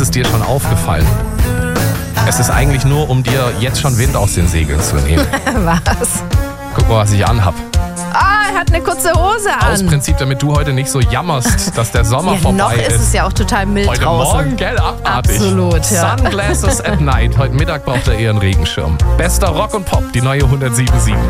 es dir schon aufgefallen? Es ist eigentlich nur, um dir jetzt schon Wind aus den Segeln zu nehmen. Was? Guck mal, was ich anhab. Ah, er hat eine kurze Hose an. Aus Prinzip, damit du heute nicht so jammerst, dass der Sommer vorbei noch ist es ja auch total mild Heute draußen. Morgen, gell, abartig. Absolut, ja. Sunglasses at night. Heute Mittag braucht er eher einen Regenschirm. Bester Rock und Pop, die neue 107.7.